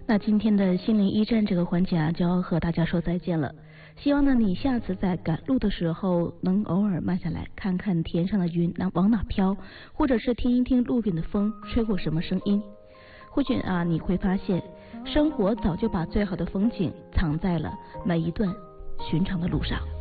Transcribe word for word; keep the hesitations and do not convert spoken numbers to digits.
那今天的心灵驿站这个环节啊，就要和大家说再见了。希望呢，你下次在赶路的时候，能偶尔慢下来，看看天上的云那往哪飘，或者是听一听路边的风吹过什么声音。或许啊，你会发现，生活早就把最好的风景藏在了每一段寻常的路上。